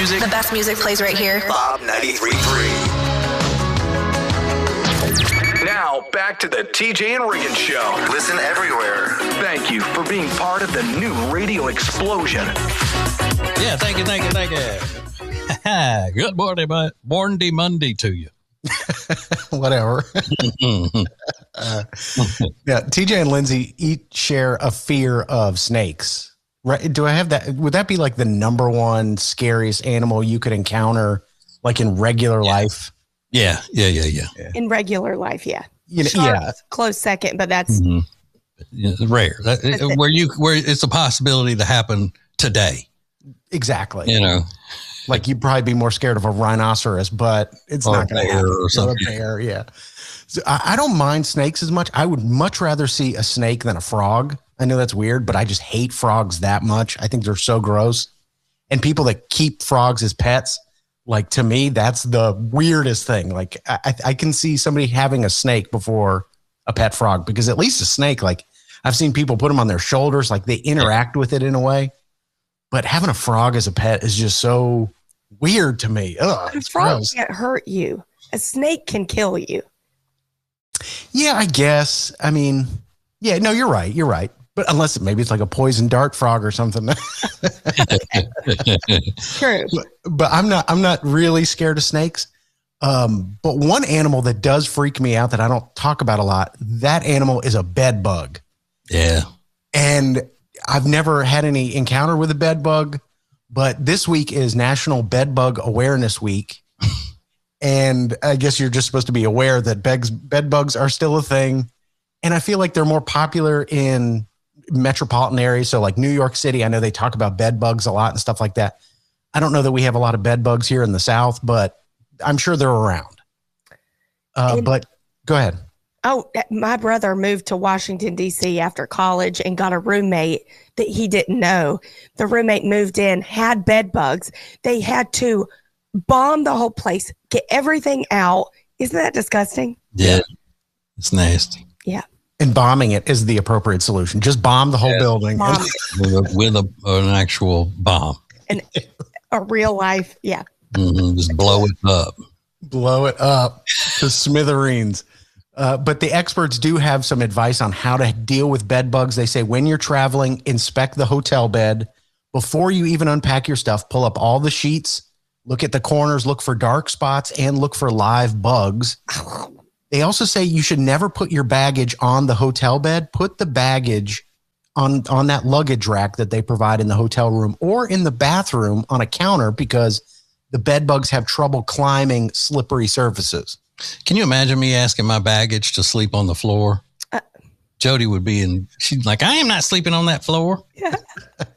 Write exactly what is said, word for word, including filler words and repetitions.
music. The best music plays right here. Bob ninety-three point three. Now, back to the T J and Regan Show. Listen everywhere. Thank you for being part of the new radio explosion. Yeah, thank you, thank you, thank you. Good morning, Monday, Monday to you. Whatever. uh, yeah, T J and Lindsay each share a fear of snakes. Right? Do I have that? Would that be like the number one scariest animal you could encounter, like in regular yeah. life? Yeah, yeah, yeah, yeah. In regular life, yeah. You know, Sharks, yeah, close second, but that's mm-hmm. yeah, rare. That, it, where you where it's a possibility to happen today. Exactly. You know, like you'd probably be more scared of a rhinoceros, but it's or not going to happen. Or something. Or a bear, yeah. So I, I don't mind snakes as much. I would much rather see a snake than a frog. I know that's weird, but I just hate frogs that much. I think they're so gross. And people that keep frogs as pets, like to me, that's the weirdest thing. Like I, I can see somebody having a snake before a pet frog, because at least a snake, like I've seen people put them on their shoulders, like they interact with it in a way. But having a frog as a pet is just so weird to me. Ugh, a frog can't hurt you. A snake can kill you. Yeah, I guess. I mean, yeah, no, you're right. You're right. But unless it, maybe it's like a poison dart frog or something. True. But, but I'm not, I'm not really scared of snakes. Um, but one animal that does freak me out that I don't talk about a lot, that animal is a bed bug. Yeah. And I've never had any encounter with a bed bug, but this week is National Bed Bug Awareness Week. And I guess you're just supposed to be aware that beds, bed bugs are still a thing. And I feel like they're more popular in metropolitan areas. So like New York City, I know they talk about bed bugs a lot and stuff like that. I don't know that we have a lot of bed bugs here in the South, but I'm sure they're around. Uh, but go ahead. Oh, my brother moved to Washington, D C after college and got a roommate that he didn't know. The roommate moved in, had bed bugs. They had to bomb the whole place, get everything out. Isn't that disgusting? Yeah. It's nasty. Yeah. And bombing it is the appropriate solution. Just bomb the whole yeah. building. Bomb with a, with a, an actual bomb. And a real life. Yeah. Mm-hmm. Just blow it up. Blow it up to smithereens. Uh, but the experts do have some advice on how to deal with bed bugs. They say when you're traveling, inspect the hotel bed. Before you even unpack your stuff, pull up all the sheets, look at the corners, look for dark spots, and look for live bugs. They also say you should never put your baggage on the hotel bed. Put the baggage on, on that luggage rack that they provide in the hotel room or in the bathroom on a counter, because the bed bugs have trouble climbing slippery surfaces. Can you imagine me asking my baggage to sleep on the floor? Uh, Jody would be in, she's like, I am not sleeping on that floor. Yeah.